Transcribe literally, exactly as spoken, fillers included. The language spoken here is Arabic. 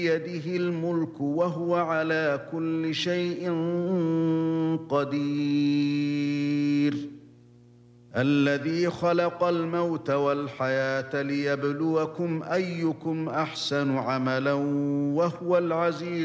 بيده الملك وهو على كل شيء قدير الذي خلق الموت والحياة ليبلوكم أيكم أحسن عملا وهو العزيز